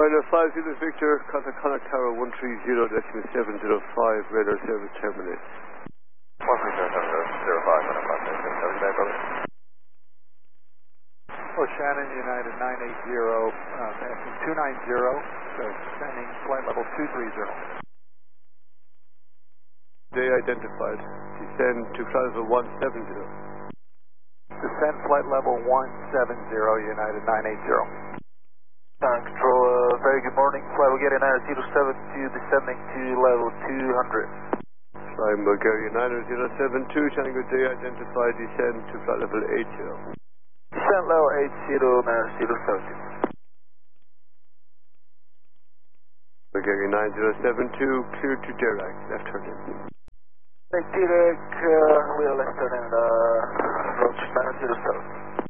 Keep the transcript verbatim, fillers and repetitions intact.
Final five zero Victor, contact Connacht Tower one three zero decimal seven zero five, radar service terminates. one three zero seven zero five, Connacht Tower seven zero five. Oh, Shannon, United nine eight zero, uh, passing two nine zero, so descending flight level two three zero. Day identified. Descend to flight level one seven zero. Descend flight level one seven zero, United nine eight zero. Ground control, uh, very good morning. Flight Bulgaria nine zero seven two, descending to level two hundred. Flying Bulgaria nine zero seven two, Tango Day identified. Descend to flight level eight zero. Descent level eight zero, nine zero seven two. Bulgaria nine zero seven two, clear to Dirac, left turn in. Dirac, uh, we are left turn in, uh, approach nine zero seven.